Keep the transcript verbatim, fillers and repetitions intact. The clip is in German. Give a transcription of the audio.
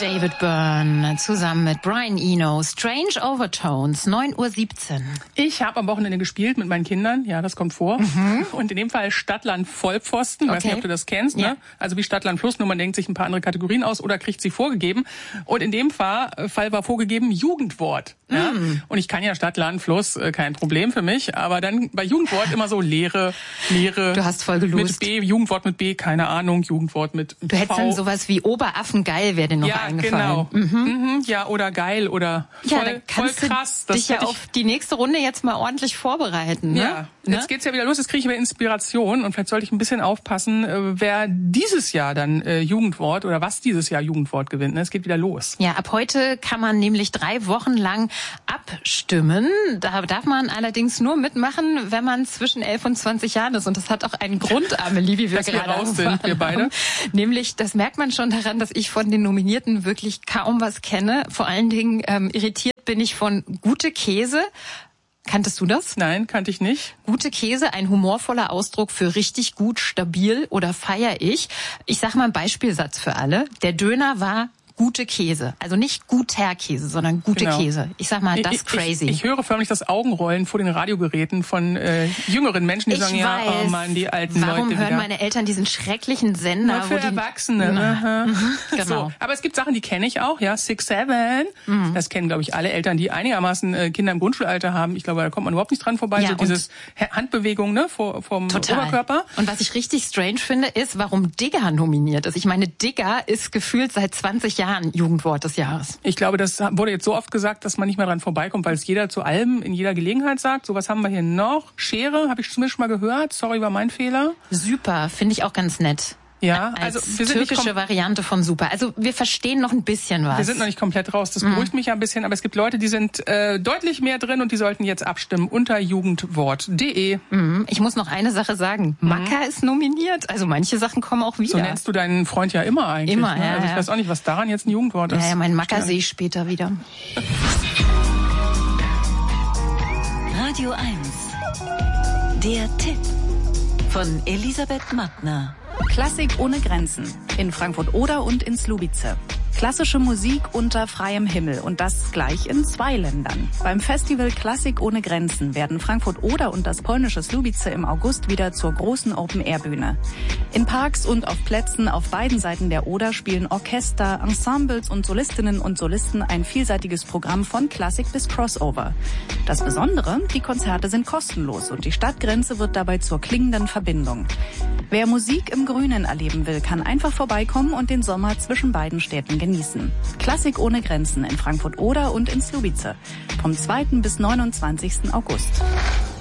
David Byrne zusammen mit Brian Eno. Strange Overtones, neun Uhr siebzehn. Ich habe am Wochenende gespielt mit meinen Kindern. Ja, das kommt vor. Mhm. Und in dem Fall Stadtland Vollpfosten. Okay. Weiß nicht, ob du das kennst. Ja. Ne? Also wie Stadtland Fluss, nur man denkt sich ein paar andere Kategorien aus oder kriegt sie vorgegeben. Und in dem Fall, Fall war vorgegeben Jugendwort. Mhm. Ja? Und ich kann ja Stadtland Fluss, kein Problem für mich. Aber dann bei Jugendwort immer so Leere, Leere. Du hast voll gelost. Mit B, Jugendwort mit B, keine Ahnung. Jugendwort mit Du hättest V. dann sowas wie Oberaffen geil wäre dir noch ja, eingefallen. Genau. Mhm. Mhm, ja, oder geil oder ja, voll, dann kannst voll krass. Du dich ja auf die nächste Runde jetzt mal ordentlich vorbereiten. Ne? Ja, ne? Jetzt geht's ja wieder los, jetzt kriege ich wieder Inspiration und vielleicht sollte ich ein bisschen aufpassen, äh, wer dieses Jahr dann äh, Jugendwort oder was dieses Jahr Jugendwort gewinnt. Ne? Es geht wieder los. Ja, ab heute kann man nämlich drei Wochen lang abstimmen. Da darf man allerdings nur mitmachen, wenn man zwischen elf und zwanzig Jahren ist. Und das hat auch einen Grund, Amelie, wie wir dass gerade wir raus sind, wir beide. Nämlich, das merkt man schon daran, dass ich von den Nominierten wirklich kaum was kenne. Vor allen Dingen ähm, irritiert bin ich von Gute Käse. Kanntest du das? Nein, kannte ich nicht. Gute Käse, ein humorvoller Ausdruck für richtig gut, stabil oder feier ich. Ich sag mal einen Beispielsatz für alle. Der Döner war gute Käse. Also nicht guter Käse, sondern gute genau. Käse. Ich sag mal, das ich, crazy. Ich, ich höre förmlich das Augenrollen vor den Radiogeräten von äh, jüngeren Menschen, die ich sagen, weiß. ja, oh Mann, die alten Warum Leute hören wieder. meine Eltern diesen schrecklichen Sender? Nur für wo die Erwachsene. Na, mhm, genau. So, aber es gibt Sachen, die kenne ich auch, ja, Six Seven. Mhm. Das kennen, glaube ich, alle Eltern, die einigermaßen äh, Kinder im Grundschulalter haben. Ich glaube, da kommt man überhaupt nicht dran vorbei. Ja, so dieses Handbewegung, ne, vor, vom total. Oberkörper. Und was ich richtig strange finde, ist, warum Digger nominiert ist. Ich meine, Digger ist gefühlt seit zwanzig Jahren Jugendwort des Jahres. Ich glaube, das wurde jetzt so oft gesagt, dass man nicht mehr dran vorbeikommt, weil es jeder zu allem in jeder Gelegenheit sagt. So, was haben wir hier noch? Schere, habe ich zumindest schon mal gehört. Sorry, war mein Fehler. Super, finde ich auch ganz nett. Ja, als also wir sind türkische nicht Variante von super. Also wir verstehen noch ein bisschen was. Wir sind noch nicht komplett raus. Das beruhigt mm. mich ja ein bisschen. Aber es gibt Leute, die sind äh, deutlich mehr drin und die sollten jetzt abstimmen unter jugendwort punkt de. Mm. Ich muss noch eine Sache sagen. Mm. Macker ist nominiert. Also manche Sachen kommen auch wieder. So nennst du deinen Freund ja immer eigentlich. Immer, ne? ja. Also ich ja. weiß auch nicht, was daran jetzt ein Jugendwort ist. Ja, ja, mein Macker sehe ich später wieder. Radio eins. Der Tipp von Elisabeth Mattner. Klassik ohne Grenzen. In Frankfurt-Oder und in Słubice. Klassische Musik unter freiem Himmel und das gleich in zwei Ländern. Beim Festival Klassik ohne Grenzen werden Frankfurt-Oder und das polnische Słubice im August wieder zur großen Open-Air-Bühne. In Parks und auf Plätzen auf beiden Seiten der Oder spielen Orchester, Ensembles und Solistinnen und Solisten ein vielseitiges Programm von Klassik bis Crossover. Das Besondere, die Konzerte sind kostenlos und die Stadtgrenze wird dabei zur klingenden Verbindung. Wer Musik im Grünen erleben will, kann einfach vorbeikommen und den Sommer zwischen beiden Städten genießen. Klassik ohne Grenzen in Frankfurt-Oder und in Słubice vom zweiten bis neunundzwanzigsten August.